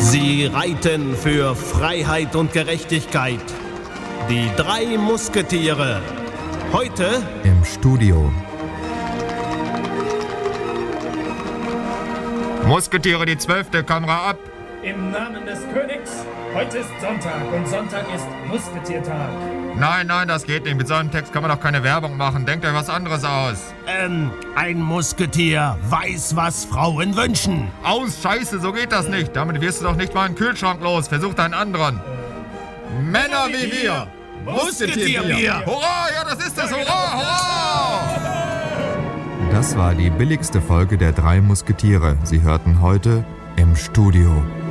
Sie reiten für Freiheit und Gerechtigkeit. Die 3 Musketiere. Heute im Studio. Musketiere, die 12. Kamera ab. Im Namen des Königs. Heute ist Sonntag und Sonntag ist Musketiertag. Nein, das geht nicht. Mit so einem Text kann man doch keine Werbung machen. Denkt euch was anderes aus. ein Musketier weiß, was Frauen wünschen. Scheiße, so geht das nicht. Damit wirst du doch nicht mal einen Kühlschrank los. Versuch einen anderen. Männer wie wir. Musketierbier. Hurra, ja, das ist es. Hurra, hurra. Das war die billigste Folge der 3 Musketiere. Sie hörten heute im Studio.